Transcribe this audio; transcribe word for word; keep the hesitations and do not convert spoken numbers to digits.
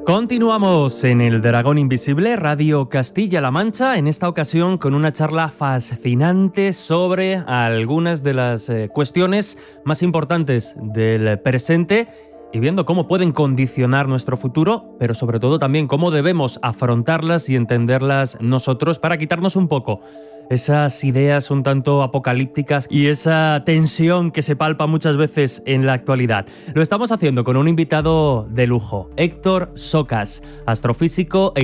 Continuamos en el Dragón Invisible, Radio Castilla-La Mancha, en esta ocasión con una charla fascinante sobre algunas de las eh, cuestiones más importantes del presente y viendo cómo pueden condicionar nuestro futuro, pero sobre todo también cómo debemos afrontarlas y entenderlas nosotros para quitarnos un poco esas ideas un tanto apocalípticas y esa tensión que se palpa muchas veces en la actualidad. Lo estamos haciendo con un invitado de lujo, Héctor Socas, astrofísico e